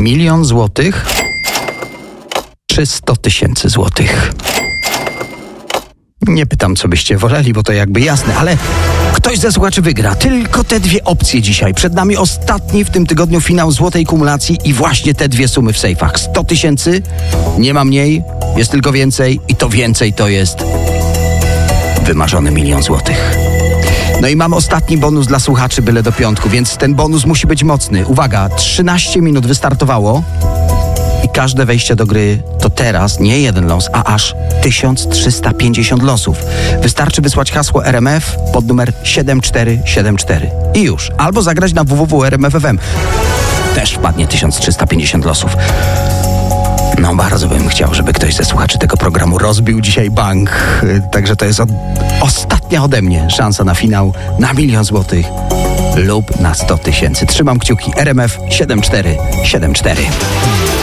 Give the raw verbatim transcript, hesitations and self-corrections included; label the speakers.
Speaker 1: Milion złotych czy sto tysięcy złotych? Nie pytam, co byście woleli, bo to jakby jasne, ale ktoś ze słuchaczy wygra. Tylko te dwie opcje dzisiaj. Przed nami ostatni w tym tygodniu finał złotej kumulacji i właśnie te dwie sumy w sejfach. sto tysięcy, nie ma mniej, jest tylko więcej i to więcej to jest wymarzony milion złotych. No i mam ostatni bonus dla słuchaczy byle do piątku, więc ten bonus musi być mocny. Uwaga, trzynaście minut wystartowało i każde wejście do gry to teraz nie jeden los, a aż tysiąc trzysta pięćdziesiąt losów. Wystarczy wysłać hasło R M F pod numer siedem cztery siedem cztery i już. Albo zagrać na w w w kropka r m f kropka f m. Też wpadnie tysiąc trzysta pięćdziesiąt losów. No bardzo bym chciał, żeby ktoś ze słuchaczy tego programu rozbił dzisiaj bank. Także to jest od, ostatnia ode mnie szansa na finał na milion złotych lub na sto tysięcy. Trzymam kciuki. R M F siedem cztery siedem cztery.